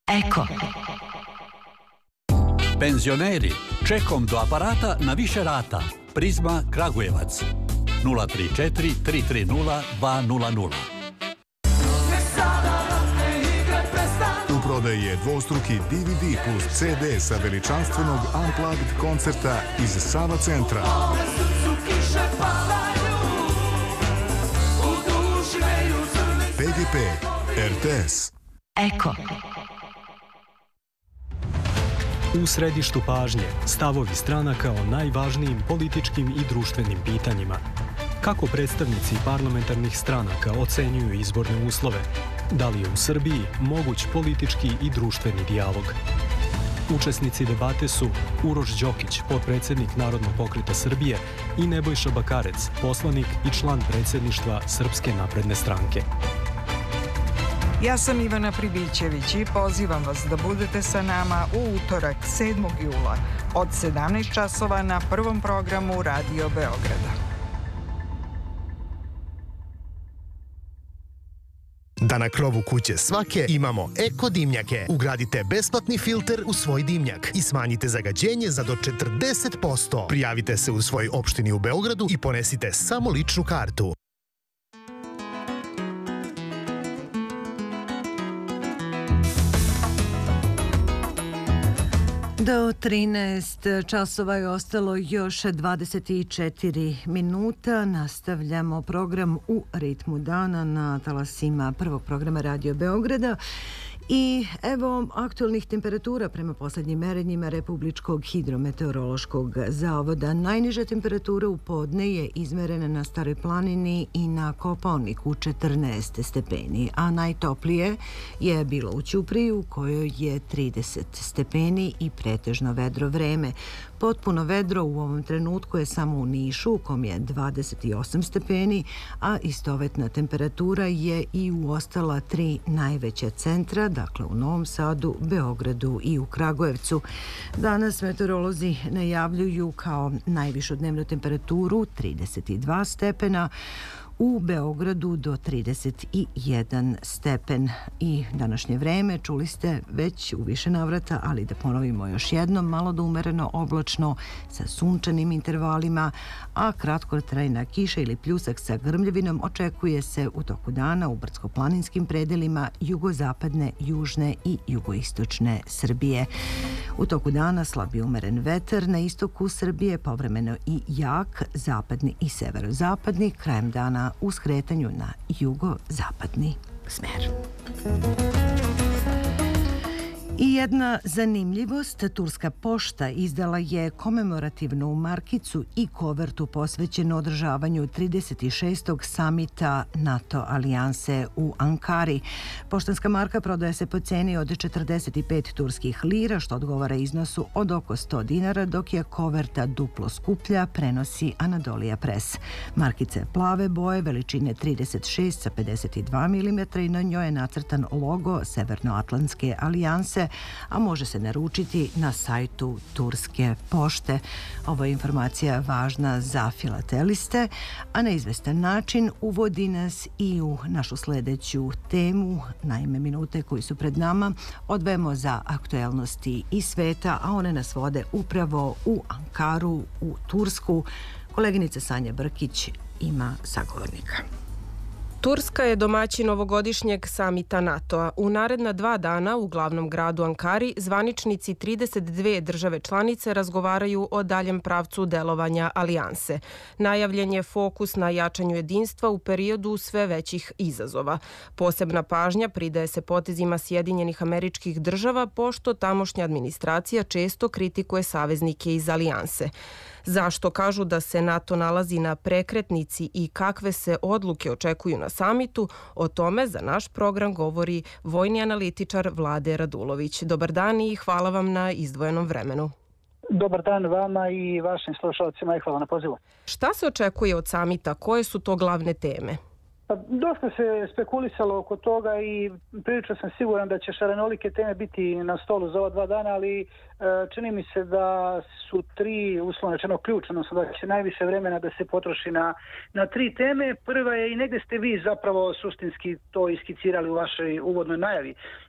Eko. Penzioneri, čekom do aparata na više rata. Prizma Kragujevac 034 330 200. U prodaji je dvostruki DVD plus CD sa veličanstvenog Unplugged koncerta iz Sava centra. PGP RTS. Eko. U središtu pažnje stavovi stranaka o najvažnijim političkim i društvenim pitanjima. Kako predstavnici parlamentarnih stranaka ocenjuju izborne uslove? Da li je u Srbiji moguć politički i društveni dijalog? Učesnici debate su Uroš Đokić, potpredsjednik Narodnog pokreta Srbije, i Nebojša Bakarec, poslanik i član predsjedništva Srpske napredne stranke. Ja sam Ivana Pribićević i pozivam vas da budete sa nama u utorak 7. jula od 17 časova na prvom programu Radio Beograda. Da na krovu kuće svake imamo eko dimnjake. Ugradite besplatni filter u svoj dimnjak i smanjite zagađenje za do 40%. Prijavite se u svoj opštini u Beogradu i ponesite samo ličnu kartu. Do 13 časova je ostalo još 24 minuta. Nastavljamo program u ritmu dana na talasima prvog programa Radio Beograda. I evo aktualnih temperatura prema posljednjim merenjima Republičkog hidrometeorološkog zavoda. Najniža temperatura u podne je izmerena na Staroj planini i na Kopaoniku 14 stepeni, a najtoplije je bilo u Ćupriji u kojoj je 30 stepeni i pretežno vedro vreme. Potpuno vedro u ovom trenutku je samo u Nišu u kom je 28 stepeni, a istovetna temperatura je i u ostala 3 najveća centra, dakle u Novom Sadu, Beogradu i u Kragujevcu. Danas meteorolozi najavljuju kao najvišu dnevnu temperaturu 32 stepena, u Beogradu do 31 stepen. I današnje vreme čuli ste već u više navrata, ali da ponovimo još jednom, malo do umereno oblačno sa sunčanim intervalima, a kratkotrajna kiša ili pljusak sa grmljavinom očekuje se u toku dana u brdsko-planinskim predelima jugozapadne, južne i jugoistočne Srbije. U toku dana slab i umeren vetar na istoku Srbije, povremeno i jak zapadni i severozapadni, krajem dana u skretanju na jugozapadni smer. I jedna zanimljivost, Turska pošta izdala je komemorativnu markicu i kovertu posvećenu održavanju 36. samita NATO alijanse u Ankari. Poštanska marka prodaje se po ceni od 45 turskih lira, što odgovara iznosu od oko 100 dinara, dok je koverta duplo skuplja, prenosi Anadolija Press. Markica je plave boje, veličine 36 sa 52 mm i na njoj je nacrtan logo Severnoatlantske alijanse, a može se naručiti na sajtu Turske pošte. Ovo je informacija važna za filateliste, a na izvestan način uvodi nas i u našu sljedeću temu. Naime, minute koji su pred nama odvajamo za aktuelnosti i sveta, a one nas vode upravo u Ankaru, u Tursku. Koleginica Sanja Brkić ima sagovornika. Turska je domaćin ovogodišnjeg samita NATO-a. U naredna 2 dana u glavnom gradu Ankari zvaničnici 32 države članice razgovaraju o daljem pravcu delovanja alijanse. Najavljen je fokus na jačanju jedinstva u periodu sve većih izazova. Posebna pažnja pridaje se potezima Sjedinjenih Američkih Država, pošto tamošnja administracija često kritikuje saveznike iz alijanse. Zašto kažu da se NATO nalazi na prekretnici i kakve se odluke očekuju na samitu, o tome za naš program govori vojni analitičar Vlade Radulović. Dobar dan i hvala vam na izdvojenom vremenu. Dobar dan vama i vašim slušalcima i hvala na pozivu. Šta se očekuje od samita? Koje su to glavne teme? Pa, dosta se spekulisalo oko toga i prilično sam siguran da će šarenolike teme biti na stolu za ova 2 dana, ali čini mi se da su 3 uslovno rečeno ključne, odnosno da će najviše vremena da se potroši na 3 teme. Prva je, i negdje ste vi zapravo suštinski to iskicirali u vašoj uvodnoj najavi,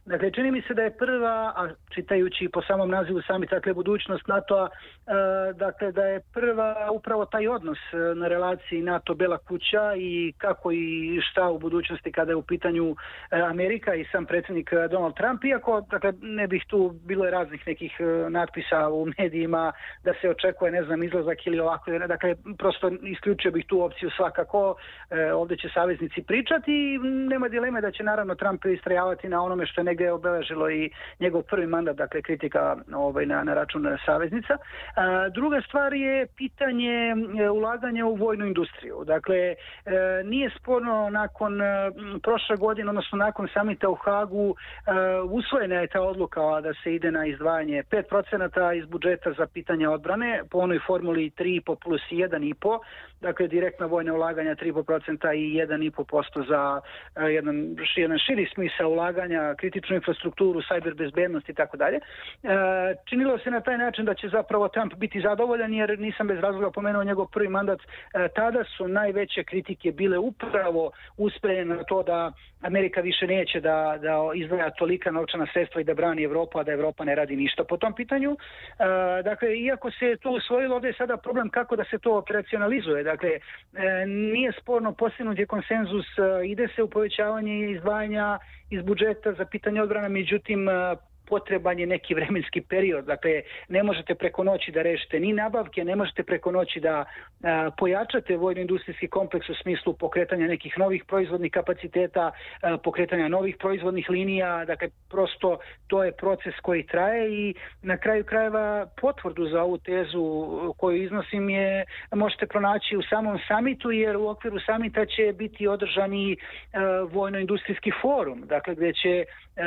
Dakle, čini mi se da je prva, a čitajući po samom nazivu samita, dakle, budućnost NATO-a, dakle, da je prva upravo taj odnos na relaciji NATO-Bela kuća i kako i šta u budućnosti kada je u pitanju Amerika i sam predsjednik Donald Trump, iako, dakle, ne bih tu bilo je raznih nekih natpisa u medijima da se očekuje, ne znam, izlazak ili ovako, dakle, prosto isključio bih tu opciju svakako, ovdje će saveznici pričati i nema dileme da će naravno Trump istrajavati na onome što je negdje obeležilo i njegov prvi mandat, dakle kritika na račun saveznica. Druga stvar je pitanje ulaganja u vojnu industriju. Dakle, nije sporno nakon prošle godine, odnosno nakon samita u Hagu, usvojena je ta odluka da se ide na izdvajanje 5% iz budžeta za pitanja odbrane, po onoj formuli 3,5 plus 1,5, dakle direktna vojna ulaganja 3,5% i 1,5% za jedan širi smisao ulaganja, kritičnu infrastrukturu, cyber bezbednost i tako dalje. Činilo se na taj način da će zapravo Trump biti zadovoljan, jer nisam bez razloga pomenuo njegov prvi mandat. Tada su najveće kritike bile upravo usmjerene na to da Amerika više neće da izdvaja tolika novčana sredstva i da brani Evropu, a da Evropa ne radi ništa po tom pitanju. Dakle, iako se to usvojilo, ovdje je sada problem kako da se to operacionalizuje. Dakle, nije sporno, postignut je konsenzus, ide se u povećavanje izdvajanja iz budžeta za pitanje odbrana, međutim, potreban je neki vremenski period. Dakle, ne možete preko noći da rešite ni nabavke, ne možete preko noći da pojačate vojno-industrijski kompleks u smislu pokretanja nekih novih proizvodnih kapaciteta, pokretanja novih proizvodnih linija. Dakle, prosto to je proces koji traje i na kraju krajeva potvrdu za ovu tezu koju iznosim možete pronaći u samom samitu, jer u okviru samita će biti održani vojno-industrijski forum, dakle, gdje će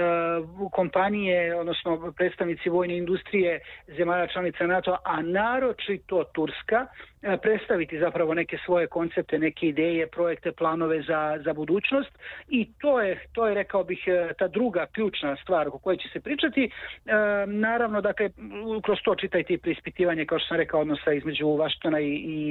kompanije, odnosno predstavnici vojne industrije zemalja članica NATO, a naročito Turska, predstaviti zapravo neke svoje koncepte, neke ideje, projekte, planove za budućnost i to je, rekao bih, ta druga ključna stvar o kojoj će se pričati. Naravno, dakle, kroz to čitajte i preispitivanje, kao što sam rekao, odnosa između Vašingtona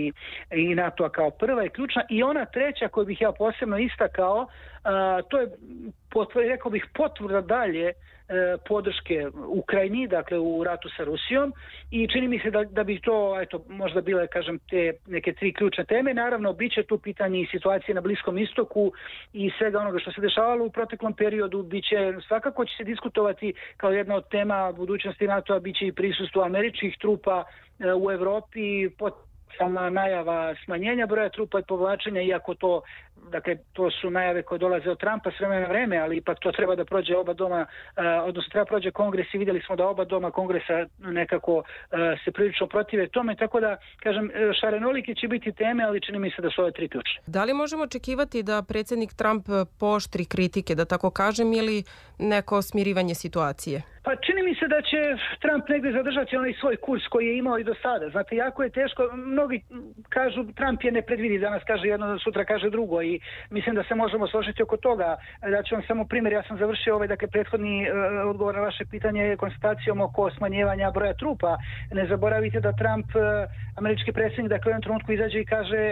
i NATO-a kao prva i ključna. I ona treća koju bih ja posebno istakao, to je, rekao bih, potvrda dalje podrške Ukrajini, dakle u ratu sa Rusijom, i čini mi se da bi to, eto, možda bile, kažem, te neke tri ključne teme. Naravno, bit će tu pitanje i situacije na Bliskom istoku i svega onoga što se dešavalo u proteklom periodu. Svakako će se diskutovati kao jedna od tema budućnosti NATO-a, bit će i prisustvo američkih trupa u Evropi, sama najava smanjenja broja trupa i povlačenja, iako to, dakle, to su najave koje dolaze od Trumpa s vremena na vreme, ali ipak to treba da prođe oba doma, odnosno treba prođe Kongres i vidjeli smo da oba doma Kongresa nekako se prilično protive tome, tako da, kažem, šarenolike će biti teme, ali čini mi se da su ove tri ključne. Da li možemo očekivati da predsjednik Trump pooštri kritike, da tako kažem, ili neko smirivanje situacije? Pa čini mi se da će Trump negdje zadržati onaj svoj kurs koji je imao i do sada. Znate, jako je teško, mnogi kažu Trump je nepredvidiv, danas kaže jedno, sutra kaže drugo i mislim da se možemo složiti oko toga. Da ću vam samo primjer, ja sam završio dakle, prethodni odgovor na vaše pitanje konstatacijom oko smanjevanja broja trupa. Ne zaboravite da Trump, američki predsjednik, dakle u jednom trenutku izađe i kaže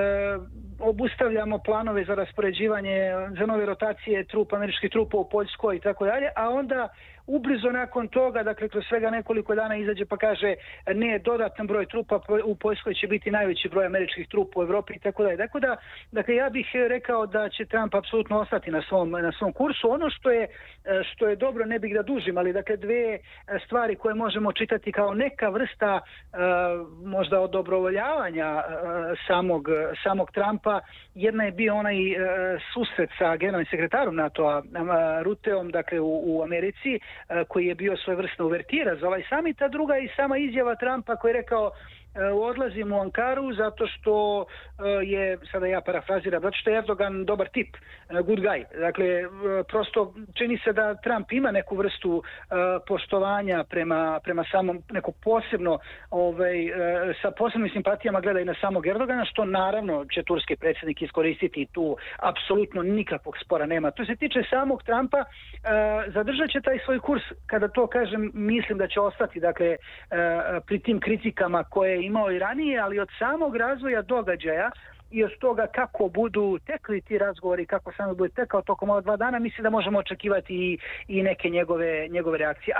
obustavljamo planove za raspoređivanje, za nove rotacije trupa, američkih trupa u Poljskoj i tako dalje, a onda ubrzo nakon toga, dakle kroz svega nekoliko dana izađe pa kaže ne, dodatan broj trupa u Poljskoj će biti najveći broj američkih trupa u Evropi i tako dalje. Tako da, dakle, ja bih rekao da će Trump apsolutno ostati na svom kursu. Ono što je dobro, ne bih da dužim, ali dakle dve stvari koje možemo čitati kao neka vrsta možda odobrovoljavanja samog Trumpa. Jedna je bio onaj susret sa generalnim sekretarom NATO-a Ruteom, dakle u Americi, koji je bio svojevrsna uvertira za ovaj samit, a druga je i sama izjava Trumpa koji je rekao odlazim u Ankaru zato što je, sada ja parafraziram, zato što je Erdogan dobar tip, good guy. Dakle, prosto čini se da Trump ima neku vrstu poštovanja prema samom, neko posebno, sa posebnim simpatijama gleda i na samog Erdogana, što naravno će turski predsjednik iskoristiti i tu apsolutno nikakvog spora nema. To se tiče samog Trumpa, zadržat će taj svoj kurs, kada to kažem, mislim da će ostati, dakle, pri tim kritikama koje imao i ranije, ali od samog razvoja događaja i od toga kako budu tekli ti razgovori, kako sam bude tekao tokom ova 2 dana, mislim da možemo očekivati i neke njegove reakcije.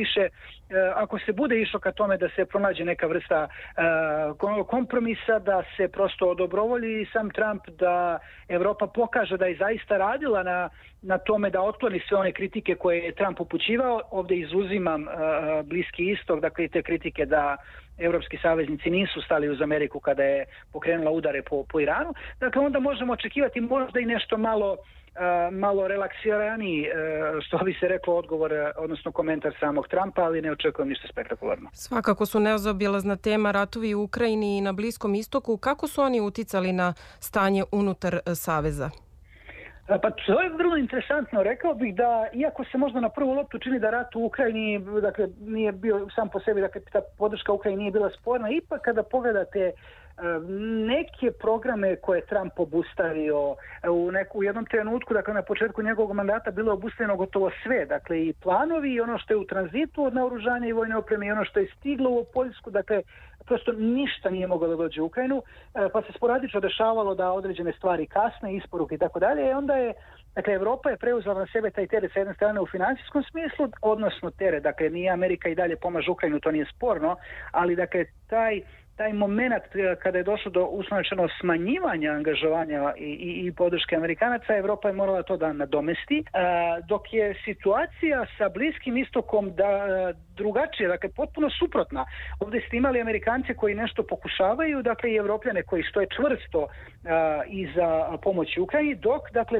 Ako se bude išlo ka tome da se pronađe neka vrsta kompromisa, da se prosto odobrovolji sam Trump, da Evropa pokaže da je zaista radila na tome da otkloni sve one kritike koje je Trump upućivao. Ovdje izuzimam Bliski istok, dakle i te kritike da evropski saveznici nisu stali uz Ameriku kada je pokrenula udare po Iranu. Dakle, onda možemo očekivati možda i nešto malo relaksiraniji, što bi se reklo, odgovor, odnosno komentar samog Trumpa, ali ne očekujem ništa spektakularno. Svakako su nezaobilazna tema ratovi u Ukrajini i na Bliskom istoku. Kako su oni uticali na stanje unutar Saveza? Pa to je vrlo interesantno. Rekao bih da, iako se možda na prvu loptu čini da rat u Ukrajini, dakle, nije bio sam po sebi, dakle, ta podrška Ukrajini nije bila sporna, ipak kada pogledate neke programe koje je Trump obustavio u jednom trenutku, dakle na početku njegovog mandata bilo je obustavljeno gotovo sve, dakle i planovi i ono što je u tranzitu od naoružanja i vojne opreme i ono što je stiglo u Poljsku, dakle prosto ništa nije moglo da dođe u Ukrajinu, pa se sporadično dešavalo da određene stvari kasne, isporuke i tako dalje, i onda je, dakle, Evropa je preuzela na sebe taj teret sa jedne strane u financijskom smislu, odnosno teret, dakle nije Amerika i dalje pomaže Ukrajinu, to nije sporno, ali dakle taj moment kada je došlo do uslovno smanjivanja angažovanja i podrške Amerikanaca, Evropa je morala to da nadomesti, dok je situacija sa Bliskim istokom drugačija, dakle potpuno suprotna. Ovdje ste imali Amerikance koji nešto pokušavaju, dakle i Evropljane koji stoje čvrsto iza pomoći Ukrajini, dok dakle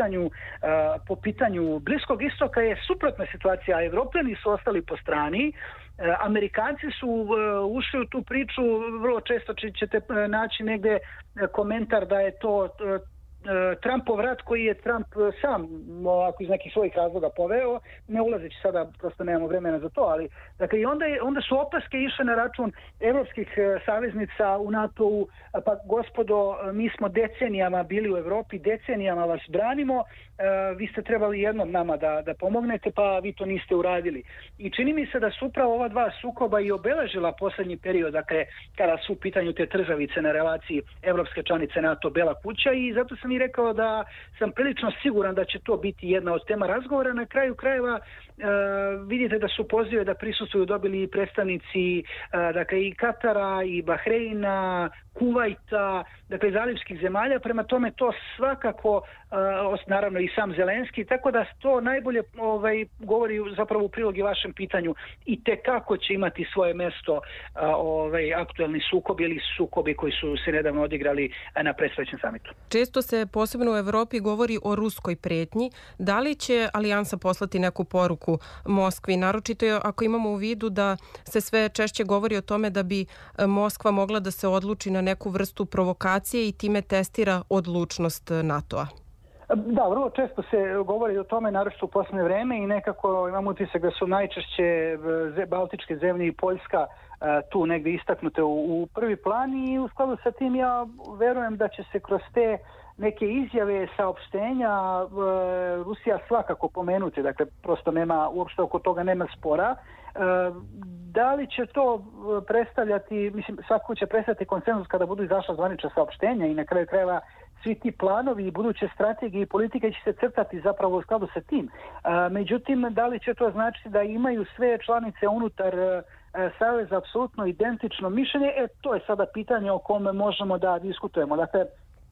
po pitanju Bliskog istoka je suprotna situacija, a Evropljani su ostali po strani. Amerikanci su ušli u tu priču, vrlo često ćete naći negdje komentar da je to Trumpov rat koji je Trump sam ako iz nekih svojih razloga poveo, ne ulazeći sada, prosto nemamo vremena za to, ali dakle i onda su opaske išle na račun evropskih saveznica u NATO-u, pa gospodo, mi smo decenijama bili u Evropi, decenijama vas branimo, vi ste trebali jednom nama da pomognete, pa vi to niste uradili. I čini mi se da su upravo ova dva sukoba i obeležila posljednji period, dakle kada su u pitanju te trzavice na relaciji evropske članice NATO Bela kuća, i zato sam i rekao da sam prilično siguran da će to biti jedna od tema razgovora. Na kraju krajeva vidite da su pozive da prisustvuju dobili predstavnici dakle i Katara i Bahreina, Kuvajta, dakle zalivskih zemalja, prema tome to svakako naravno i sam Zelenski, tako da to najbolje govori zapravo u prilog i vašem pitanju i tekako će imati svoje mesto aktuelni sukob ili sukobi koji su se nedavno odigrali na predstojećem samitu. Često se posebno u Evropi govori o ruskoj pretnji. Da li će alijansa poslati neku poruku Moskvi, naročito ako imamo u vidu da se sve češće govori o tome da bi Moskva mogla da se odluči na neku vrstu provokacije i time testira odlučnost NATO-a? Da, vrlo često se govori o tome, naročito u posljednje vreme, i nekako imam utisak da su najčešće Baltičke zemlje i Poljska tu negdje istaknute u prvi plan, i u skladu sa tim ja verujem da će se kroz te neke izjave, saopštenja Rusija svakako pomenuti, dakle prosto nema, uopšte oko toga nema spora. Da li će to predstavljati, mislim svakako će predstavljati konsenzus kada budu izašla zvanična saopštenja, i na kraju krajeva svi ti planovi i buduće strategije i politike će se crtati zapravo u skladu sa tim. Međutim, da li će to značiti da imaju sve članice unutar saveza apsolutno identično mišljenje, to je sada pitanje o kome možemo da diskutujemo. Dakle,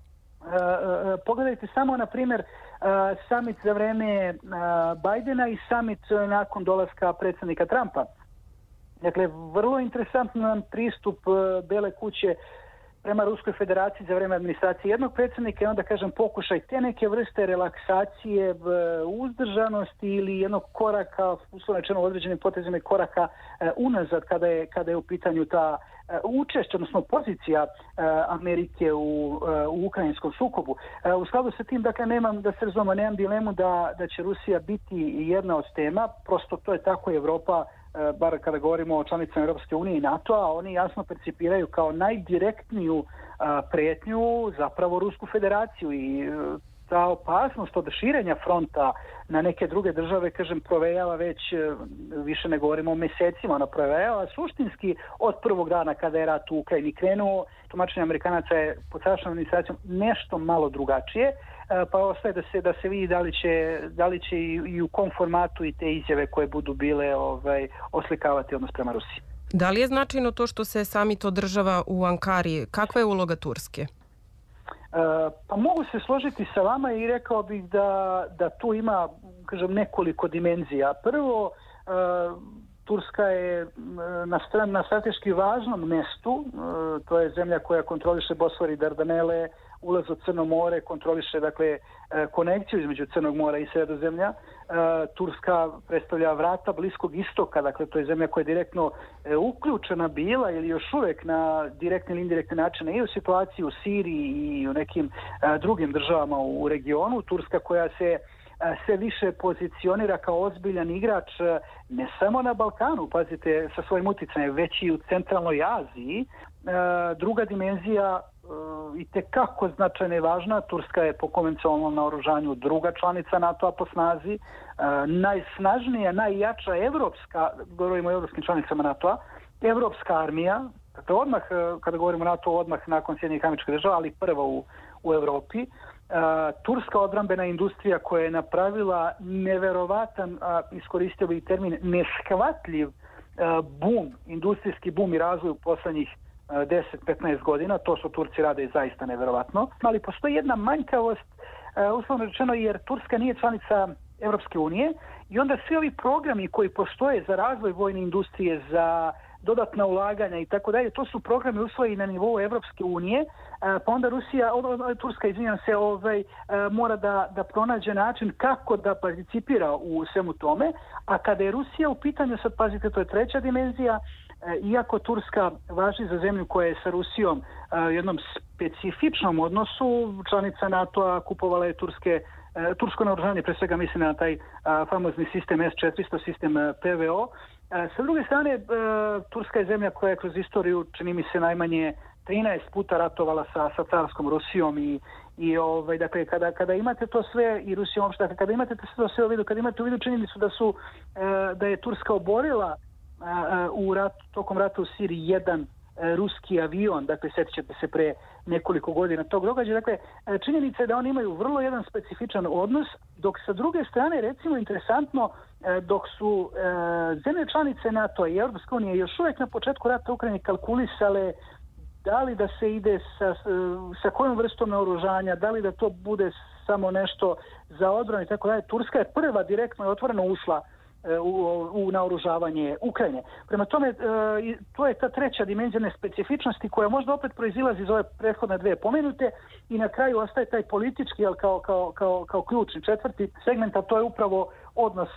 pogledajte samo, na primjer, summit za vreme Bidena i summit nakon dolaska predsjednika Trumpa. Dakle, vrlo interesantan pristup Bele kuće prema Ruskoj federaciji za vreme administracije jednog predsjednika, i onda kažem pokušaj te neke vrste relaksacije, uzdržanosti ili jednog koraka, uslovno rečeno određenim potezima koraka unazad kada je u pitanju ta učešće, odnosno pozicija Amerike u ukrajinskom sukobu. U skladu sa tim, dakle, nemam dilemu da će Rusija biti jedna od tema, prosto to je tako. Evropa, bar kada govorimo o članicama Europske unije i NATO-a, oni jasno percipiraju kao najdirektniju prijetnju zapravo Rusku federaciju, i ta opasnost od širenja fronta na neke druge države, kažem, provejava već, više ne govorimo o mesecima, ona provejava suštinski od prvog dana kada je rat u Ukrajini krenuo. Tumačenje Amerikanaca je pod sadašnjom administracijom nešto malo drugačije, pa ostaje da se vidi da li će i u kom formatu i te izjave koje budu bile oslikavati odnos prema Rusiji. Da li je značajno to što se samit održava u Ankari? Kakva je uloga Turske? Pa mogu se složiti sa vama i rekao bih da tu ima, kažem, nekoliko dimenzija. Prvo, Turska je na strateški važnom mjestu, to je zemlja koja kontroliše Bosfor i Dardanele, ulaz u Crno more, kontroliše dakle konekciju između Crnog mora i Sredozemlja. Turska predstavlja vrata Bliskog istoka, dakle to je zemlja koja je direktno uključena bila ili još uvijek na direktni ili indirektni način i u situaciji u Siriji i u nekim drugim državama u regionu. Turska koja se sve više pozicionira kao ozbiljan igrač ne samo na Balkanu, pazite, sa svojim utjecajem, već i u centralnoj Aziji. Druga dimenzija i tekako značajna i važna, Turska je po konvencionalnom naoružanju druga članica NATO-a po snazi, najsnažnija, najjača evropska, govorimo o evropskim članicama NATO-a, evropska armija, dakle odmah, kada govorimo o NATO, odmah nakon Sjedinjenih Američkih Država, ali prva u Europi. Turska odbrambena industrija koja je napravila neverovatan, iskoristio bi termin, neshvatljiv bum, industrijski bum i razvoj u poslednjih 10-15 godina, to što Turci rade je zaista neverovatno. Ali postoji jedna manjkavost, uslovno rečeno, jer Turska nije članica Evropske unije i onda svi ovi programi koji postoje za razvoj vojne industrije, za dodatna ulaganja i tako dalje, to su programi usvojeni na nivou Evropske unije, pa onda Turska, mora da pronađe način kako da participira u svemu tome, a kada je Rusija u pitanju, sad pazite, to je treća dimenzija, iako Turska važi za zemlju koja je sa Rusijom jednom specifičnom odnosu, članica NATO-a, kupovala je tursko naoružanje, pre svega mislim na taj famozni sistem S-400, sistem PVO. Sa druge strane, Turska je zemlja koja je kroz istoriju, čini mi se, najmanje 13 puta ratovala sa carskom Rusijom i dakle, kada imate to sve i Rusijom uopšte, dakle, kada imate to sve u vidu, kada imate u vidu činjenicu da je Turska oborila tokom rata u Siriji jedan ruski avion, dakle sjetit ćete se pre nekoliko godina tog događaja, dakle činjenica je da oni imaju vrlo jedan specifičan odnos, dok sa druge strane, recimo interesantno, dok su zemlje članice NATO i Europske unije još uvijek na početku rata u Ukrajini kalkulisale da li da se ide sa kojom vrstom naoružanja, da li da to bude samo nešto za odbranu i tako dalje, Turska je prva direktno i otvoreno ušla u naoružavanje Ukrajine. Prema tome, to je ta treća dimenzija specifičnosti koja možda opet proizilazi iz ove prethodne dve pomenute i na kraju ostaje taj politički, ali kao ključni četvrti segment, a to je upravo odnos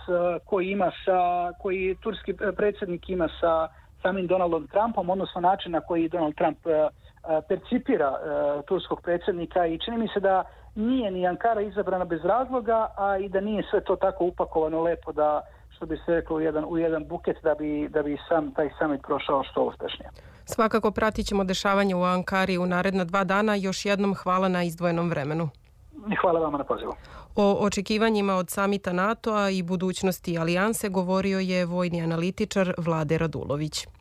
koji turski predsjednik ima sa samim Donaldom Trumpom, odnosno način na koji Donald Trump percipira turskog predsjednika i čini mi se da nije ni Ankara izabrana bez razloga, a i da nije sve to tako upakovano lepo da, što bi se reklo, u jedan buket da bi sam taj summit prošao što uspješnije. Svakako pratit ćemo dešavanje u Ankari u naredna 2 dana. Još jednom hvala na izdvojenom vremenu. Hvala vama na pozivu. O očekivanjima od samita NATO-a i budućnosti alijanse govorio je vojni analitičar Vlade Radulović.